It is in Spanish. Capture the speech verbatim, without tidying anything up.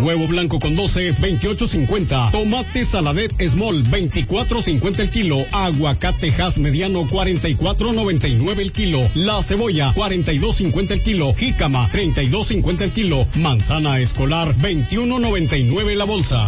Huevo blanco con doce, veintiocho cincuenta. Tomate saladet small, veinticuatro cincuenta el kilo. Aguacate Hass mediano, cuarenta y cuatro noventa y nueve el kilo. La cebolla, cuarenta y dos cincuenta el kilo. Jícama, treinta y dos cincuenta el kilo. Manzana escolar, veintiuno noventa y nueve la bolsa.